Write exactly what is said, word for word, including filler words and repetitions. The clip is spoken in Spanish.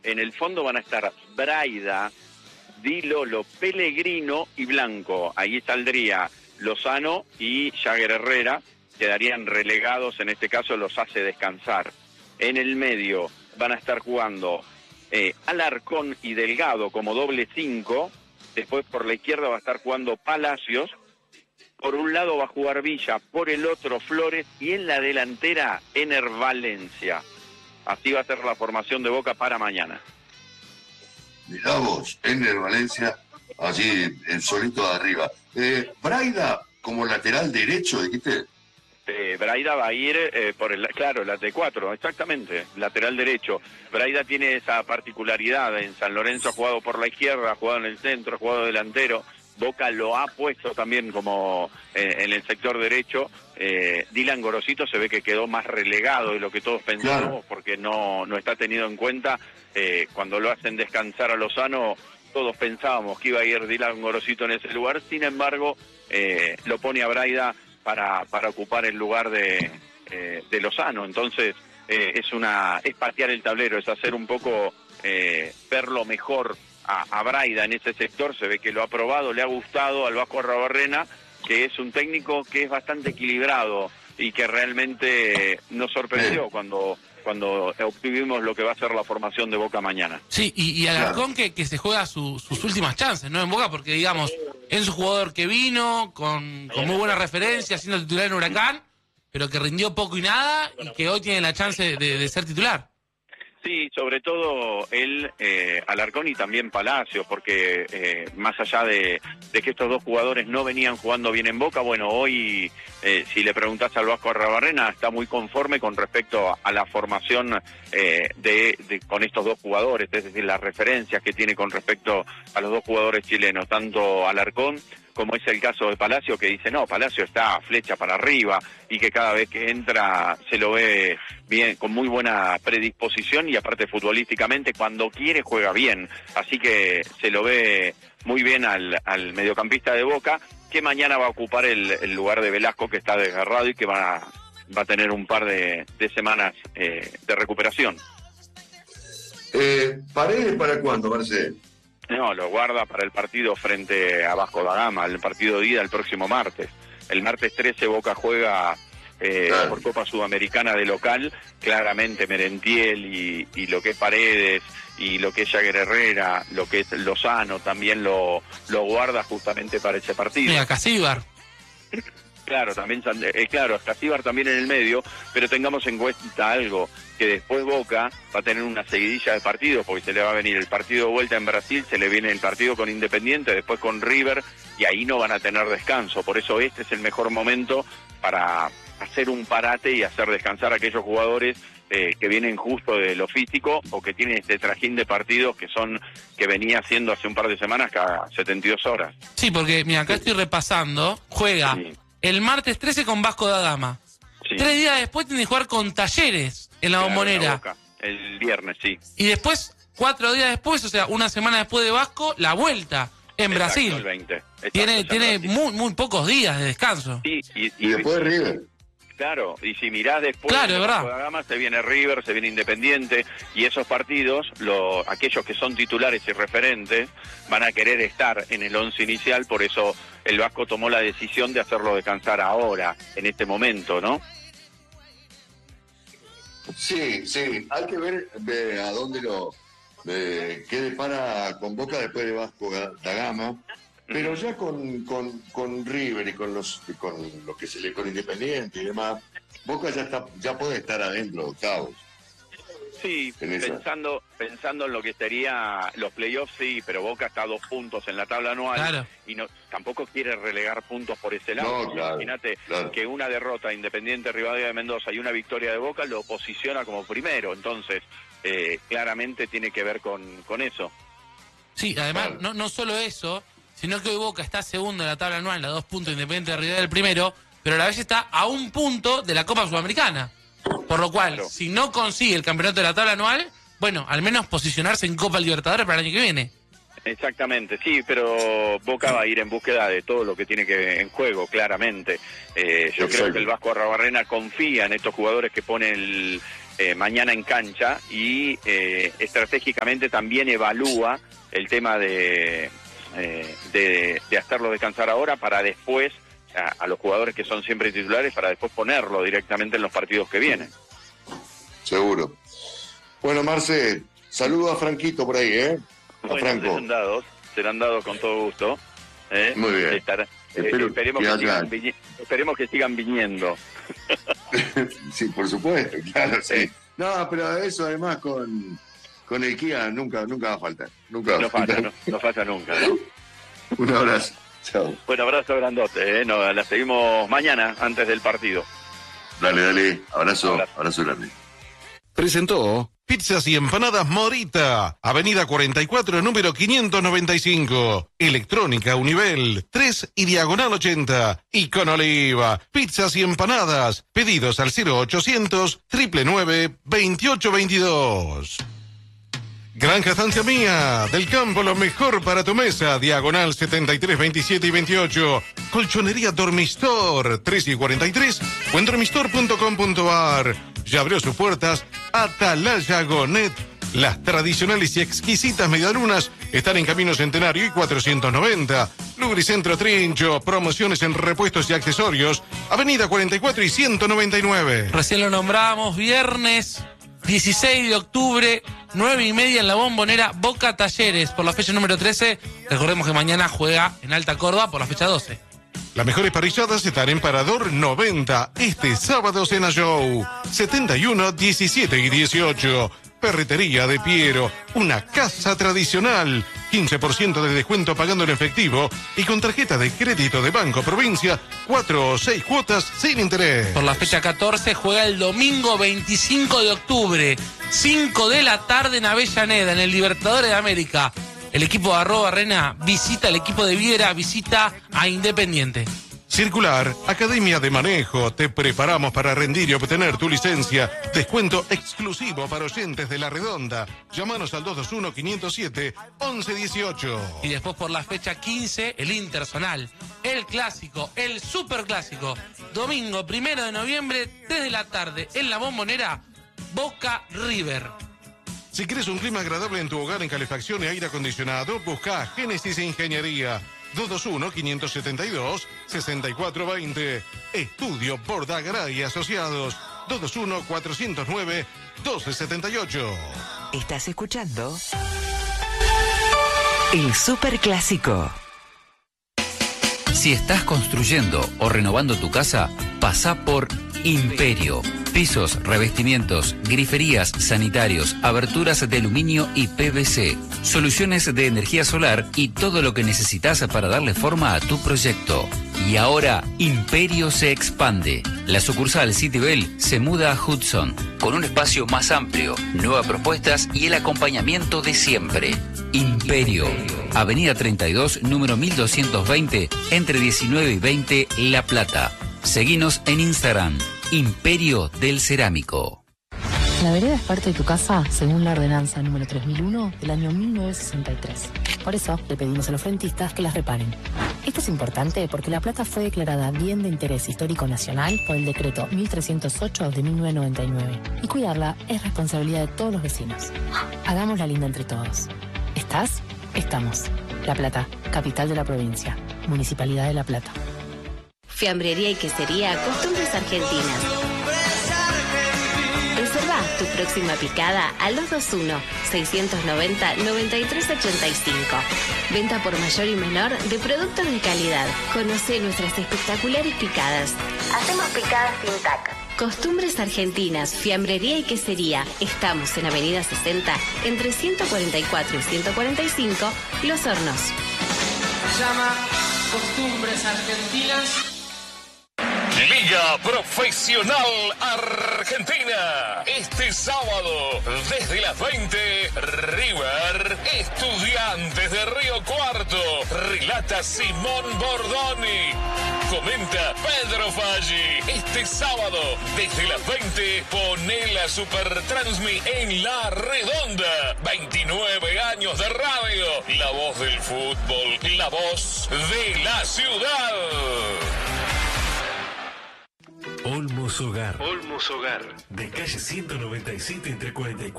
En el fondo van a estar Braida, Di Lolo, Pellegrino y Blanco. Ahí saldría Lozano y Jagger Herrera, quedarían relegados, en este caso los hace descansar. En el medio van a estar jugando eh, Alarcón y Delgado como doble cinco, después por la izquierda va a estar jugando Palacios, por un lado va a jugar Villa, por el otro Flores, y en la delantera Ener Valencia. Así va a ser la formación de Boca para mañana. Mirá vos, Ener Valencia, allí el solito de arriba. Eh, Braida como lateral derecho, dijiste. Eh, Braida va a ir eh, por el, claro, la T cuatro, exactamente, lateral derecho. Braida tiene esa particularidad, en San Lorenzo ha jugado por la izquierda, ha jugado en el centro, ha jugado delantero. Boca lo ha puesto también como eh, en el sector derecho. eh, Dylan Gorosito se ve que quedó más relegado de lo que todos pensamos, claro, porque no, no está tenido en cuenta. Eh, cuando lo hacen descansar a Lozano, todos pensábamos que iba a ir Dylan Gorosito en ese lugar, sin embargo, eh, lo pone a Braida para, para ocupar el lugar de, eh, de Lozano. Entonces, eh, es una es patear el tablero, es hacer un poco, eh, verlo mejor a, a Braida en ese sector. Se ve que lo ha probado, le ha gustado al Vasco Arruabarrena, que es un técnico que es bastante equilibrado y que realmente nos sorprendió cuando cuando obtuvimos lo que va a ser la formación de Boca mañana. Sí, y, y Alarcón que, que se juega su, sus últimas chances, ¿no? En Boca, porque digamos, es un jugador que vino con, con muy buena referencia, siendo titular en Huracán, pero que rindió poco y nada, y que hoy tiene la chance de, de ser titular. Sí, sobre todo él, eh, Alarcón y también Palacios, porque eh, más allá de, de que estos dos jugadores no venían jugando bien en Boca, bueno, hoy, eh, si le preguntás al Vasco Arruabarrena, está muy conforme con respecto a, a la formación eh, de, de con estos dos jugadores, es decir, las referencias que tiene con respecto a los dos jugadores chilenos, tanto Alarcón como es el caso de Palacio, que dice, no, Palacio está flecha para arriba, y que cada vez que entra se lo ve bien, con muy buena predisposición, y aparte futbolísticamente, cuando quiere juega bien, así que se lo ve muy bien al, al mediocampista de Boca, que mañana va a ocupar el, el lugar de Velasco, que está desgarrado y que va a, va a tener un par de, de semanas eh, de recuperación. Eh, ¿Paredes para cuándo, Marcelo? No, lo guarda para el partido frente a Vasco da Gama, el partido de ida el próximo martes. El martes trece Boca juega eh, claro. por Copa Sudamericana de local. Claramente Merentiel y, y lo que es Paredes y lo que es Jagger Herrera, lo que es Lozano, también lo, lo guarda justamente para ese partido. Mira, Casíbar. Claro, también, eh, claro, Casíbar también en el medio, pero tengamos en cuenta algo, que después Boca va a tener una seguidilla de partidos, porque se le va a venir el partido de vuelta en Brasil, se le viene el partido con Independiente, después con River, y ahí no van a tener descanso. Por eso este es el mejor momento para hacer un parate y hacer descansar a aquellos jugadores eh, que vienen justo de lo físico o que tienen este trajín de partidos que son que venía haciendo hace un par de semanas cada setenta y dos horas. Sí, porque mira, acá estoy repasando, juega sí. el martes trece con Vasco da Gama. Sí. Tres días después tiene que jugar con Talleres en la claro, Bombonera. El viernes, sí. Y después, cuatro días después, o sea, una semana después de Vasco, la vuelta en Exacto, Brasil. El veinte. Exacto, tiene tiene Brasil. muy muy pocos días de descanso. Sí, y, y, y después de River. Claro, y si mirás después claro, de Vasco da Gama, se viene River, se viene Independiente, y esos partidos, lo, aquellos que son titulares y referentes, van a querer estar en el once inicial, por eso el Vasco tomó la decisión de hacerlo descansar ahora, en este momento, ¿no? Sí, sí, hay que ver de a dónde lo de, qué depara con Boca después de Vasco da Gama, pero ya con, con, con River y con los con lo que se le con Independiente y demás, Boca ya está ya puede estar adentro de octavos. Sí, pensando pensando en lo que sería los playoffs, sí, pero Boca está a dos puntos en la tabla anual claro. y no tampoco quiere relegar puntos por ese lado. No, claro, Imagínate claro. que una derrota Independiente Rivadavia de Mendoza y una victoria de Boca lo posiciona como primero, entonces eh, claramente tiene que ver con, con eso. Sí, además, claro. no, no solo eso, sino que hoy Boca está segundo en la tabla anual, a dos puntos Independiente Rivadavia del primero, pero a la vez está a un punto de la Copa Sudamericana. Por lo cual, claro. si no consigue el campeonato de la tabla anual, bueno, al menos posicionarse en Copa Libertadores para el año que viene. Exactamente, sí, pero Boca va a ir en búsqueda de todo lo que tiene que en juego, claramente. Eh, yo Exacto. creo que el Vasco Arruabarrena confía en estos jugadores que pone el, eh, mañana en cancha y eh, estratégicamente también evalúa el tema de, eh, de, de hacerlo descansar ahora para después, a, a los jugadores que son siempre titulares, para después ponerlo directamente en los partidos que vienen. Seguro. Bueno, Marce, saludo a Franquito por ahí, ¿eh? A bueno, Franco. serán dados, serán dados con todo gusto. ¿eh? Muy bien. Estar, eh, Espero esperemos, que que haya... sigan, vi- esperemos que sigan viniendo. Sí, por supuesto, claro, sí. No, pero eso además con, con el Kia nunca, nunca va a faltar. Nunca va a No faltar. falla, no, no falla nunca, ¿no? Un abrazo. Chao. Bueno, abrazo grandote, ¿eh? No, la seguimos mañana, antes del partido. Dale, dale. Abrazo, Abrazo. abrazo grande. Presentó Pizzas y Empanadas Morita, Avenida cuarenta y cuatro, número quinientos noventa y cinco. Electrónica Univel, tres y Diagonal ochenta. Y con Oliva, Pizzas y Empanadas. Pedidos al cero ochocientos, nueve nueve nueve, veintiocho veintidós. Granja Estancia Mía, del campo lo mejor para tu mesa, Diagonal setenta y tres, veintisiete y veintiocho. Colchonería Dormistor, tres y cuarenta y tres, o en dormistor punto com punto ar. Ya abrió sus puertas Atalaya Gonet. Las tradicionales y exquisitas medialunas están en Camino Centenario y cuatrocientos noventa. Lubricentro Trincho, promociones en repuestos y accesorios, Avenida cuarenta y cuatro y ciento noventa y nueve. Recién lo nombramos, viernes dieciséis de octubre, nueve y media en la Bombonera, Boca Talleres, por la fecha número trece. Recordemos que mañana juega en Alta Córdoba por la fecha doce. Las mejores parrilladas están en Parador noventa, este sábado Cena Show, setenta y uno, diecisiete y dieciocho. Ferretería de Piero, una casa tradicional, quince por ciento de descuento pagando en efectivo y con tarjeta de crédito de Banco Provincia, cuatro o seis cuotas sin interés. Por la fecha catorce juega el domingo veinticinco de octubre, cinco de la tarde en Avellaneda, en el Libertadores de América. El equipo de Arroba Arena visita al equipo de Viera, visita a Independiente. Circular, Academia de Manejo, te preparamos para rendir y obtener tu licencia. Descuento exclusivo para oyentes de La Redonda. Llámanos al dos dos uno, quinientos siete, once dieciocho. Y después por la fecha quince, el Intersonal, el Clásico, el Superclásico. Domingo primero de noviembre, tres de la tarde, en la Bombonera, Boca River. Si quieres un clima agradable en tu hogar en calefacción y aire acondicionado, busca Génesis Ingeniería. dos dos uno, quinientos setenta y dos, sesenta y cuatro veinte. Estudio Bordagrá y Asociados. dos dos uno, cuatrocientos nueve, doce setenta y ocho. Estás escuchando el Superclásico. Si estás construyendo o renovando tu casa, pasa por Imperio. Pisos, revestimientos, griferías, sanitarios, aberturas de aluminio y P V C, soluciones de energía solar y todo lo que necesitas para darle forma a tu proyecto. Y ahora, Imperio se expande. La sucursal Citibel se muda a Hudson, con un espacio más amplio, nuevas propuestas y el acompañamiento de siempre. Imperio, Avenida treinta y dos, número mil doscientos veinte, entre diecinueve y veinte, La Plata. Seguinos en Instagram, Imperio del Cerámico. La vereda es parte de tu casa según la ordenanza número tres mil uno del año mil novecientos sesenta y tres. Por eso le pedimos a los frentistas que las reparen. Esto es importante porque La Plata fue declarada Bien de Interés Histórico Nacional por el decreto mil trescientos ocho de mil novecientos noventa y nueve. Y cuidarla es responsabilidad de todos los vecinos. Hagámosla linda entre todos. ¿Estás? Estamos. La Plata, capital de la provincia. Municipalidad de La Plata. Fiambrería y quesería Costumbres Argentinas. Reserva tu próxima picada al dos dos uno, seiscientos noventa, noventa y tres ochenta y cinco. Venta por mayor y menor de productos de calidad. Conoce nuestras espectaculares picadas. Hacemos picadas sin tac. Costumbres Argentinas, Fiambrería y Quesería. Estamos en Avenida sesenta, entre ciento cuarenta y cuatro y ciento cuarenta y cinco, Los Hornos. Llama Costumbres Argentinas. Liga Profesional Argentina. Este sábado, desde las veinte, River, Estudiantes de Río Cuarto. Relata Simón Bordoni. Comenta Pedro Falli. Este sábado, desde las veinte, pone la Super Transmi en La Redonda. veintinueve años de radio. La voz del fútbol, la voz de la ciudad. Olmos Hogar. Olmos Hogar. De calle ciento noventa y siete entre cuarenta y cuatro.